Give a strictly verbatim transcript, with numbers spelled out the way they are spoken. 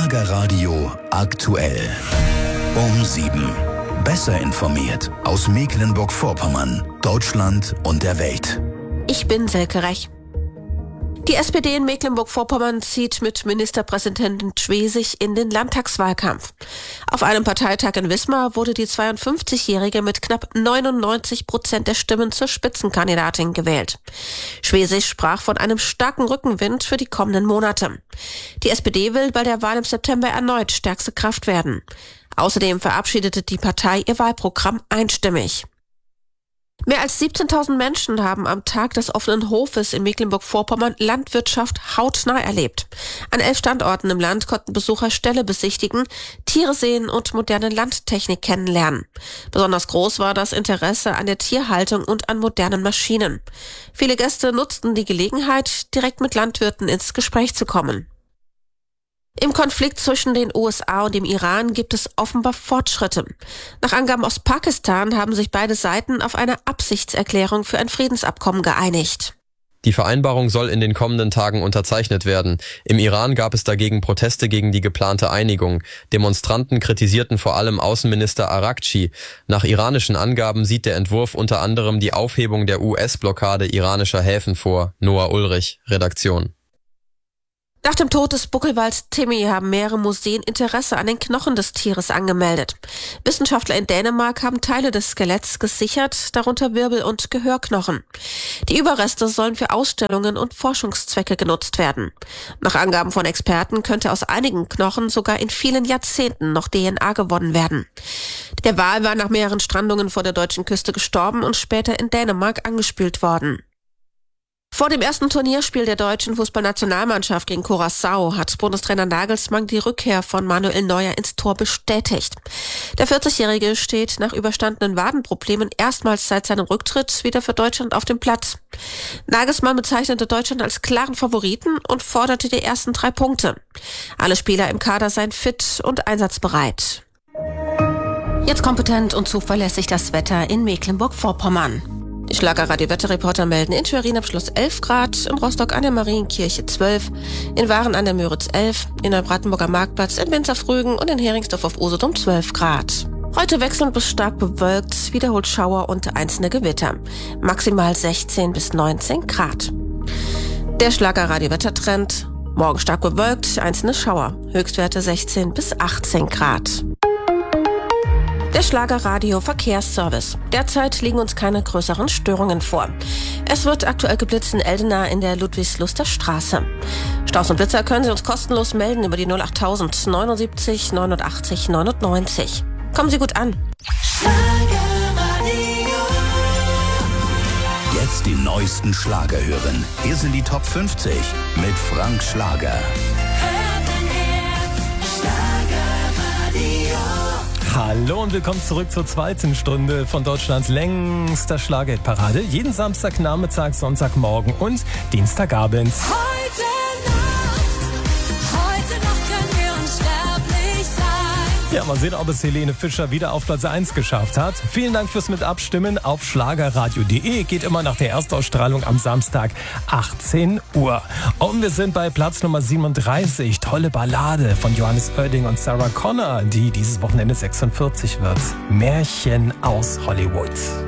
Schlagerradio aktuell. Um sieben. Besser informiert aus Mecklenburg-Vorpommern, Deutschland und der Welt. Ich bin Silke Rech. Die S P D in Mecklenburg-Vorpommern zieht mit Ministerpräsidentin Schwesig in den Landtagswahlkampf. Auf einem Parteitag in Wismar wurde die zweiundfünfzigjährige mit knapp neunundneunzig Prozent der Stimmen zur Spitzenkandidatin gewählt. Schwesig sprach von einem starken Rückenwind für die kommenden Monate. Die S P D will bei der Wahl im September erneut stärkste Kraft werden. Außerdem verabschiedete die Partei ihr Wahlprogramm einstimmig. Mehr als siebzehntausend Menschen haben am Tag des offenen Hofes in Mecklenburg-Vorpommern Landwirtschaft hautnah erlebt. An elf Standorten im Land konnten Besucher Ställe besichtigen, Tiere sehen und moderne Landtechnik kennenlernen. Besonders groß war das Interesse an der Tierhaltung und an modernen Maschinen. Viele Gäste nutzten die Gelegenheit, direkt mit Landwirten ins Gespräch zu kommen. Im Konflikt zwischen den U S A und dem Iran gibt es offenbar Fortschritte. Nach Angaben aus Pakistan haben sich beide Seiten auf eine Absichtserklärung für ein Friedensabkommen geeinigt. Die Vereinbarung soll in den kommenden Tagen unterzeichnet werden. Im Iran gab es dagegen Proteste gegen die geplante Einigung. Demonstranten kritisierten vor allem Außenminister Araghchi. Nach iranischen Angaben sieht der Entwurf unter anderem die Aufhebung der U S-Blockade iranischer Häfen vor. Noah Ulrich, Redaktion. Nach dem Tod des Buckelwals Timmy haben mehrere Museen Interesse an den Knochen des Tieres angemeldet. Wissenschaftler in Dänemark haben Teile des Skeletts gesichert, darunter Wirbel- und Gehörknochen. Die Überreste sollen für Ausstellungen und Forschungszwecke genutzt werden. Nach Angaben von Experten könnte aus einigen Knochen sogar in vielen Jahrzehnten noch D N A gewonnen werden. Der Wal war nach mehreren Strandungen vor der deutschen Küste gestorben und später in Dänemark angespült worden. Vor dem ersten Turnierspiel der deutschen Fußballnationalmannschaft gegen Curaçao hat Bundestrainer Nagelsmann die Rückkehr von Manuel Neuer ins Tor bestätigt. Der vierzigjährige steht nach überstandenen Wadenproblemen erstmals seit seinem Rücktritt wieder für Deutschland auf dem Platz. Nagelsmann bezeichnete Deutschland als klaren Favoriten und forderte die ersten drei Punkte. Alle Spieler im Kader seien fit und einsatzbereit. Jetzt kompetent und zuverlässig das Wetter in Mecklenburg-Vorpommern. Die Schlagerradio-Wetterreporter melden in Schwerin am Schluss elf Grad, in Rostock an der Marienkirche zwölf, in Waren an der Müritz elf, in Neubrandenburger Marktplatz, in Winzerfrügen und in Heringsdorf auf Usedom zwölf Grad. Heute wechselnd bis stark bewölkt, wiederholt Schauer und einzelne Gewitter. Maximal sechzehn bis neunzehn Grad. Der Schlagerradio-Wettertrend: morgen stark bewölkt, einzelne Schauer. Höchstwerte sechzehn bis achtzehn Grad. Der Schlagerradio Verkehrsservice. Derzeit liegen uns keine größeren Störungen vor. Es wird aktuell geblitzt in Eldena in der Ludwigsluster Straße. Staus und Blitzer können Sie uns kostenlos melden über die null achttausend neunundsiebzig neunundachtzig neunundneunzig. Kommen Sie gut an. Jetzt die neuesten Schlager hören. Hier sind die Top fünfzig mit Frank Schlager. Hallo und willkommen zurück zur zweiten Stunde von Deutschlands längster Schlagerparade. Jeden Samstagnachmittag, Sonntagmorgen und Dienstagabend. Heute Nacht, heute Nacht können wir unsterblich sein. Ja, mal sehen, ob es Helene Fischer wieder auf Platz eins geschafft hat. Vielen Dank fürs Mitabstimmen auf schlagerradio punkt de. Geht immer nach der Erstausstrahlung am Samstag achtzehn Uhr. Und wir sind bei Platz Nummer siebenunddreißig. Tolle Ballade von Johannes Oerding und Sarah Connor, die dieses Wochenende sechsundvierzig wird. Märchen aus Hollywood.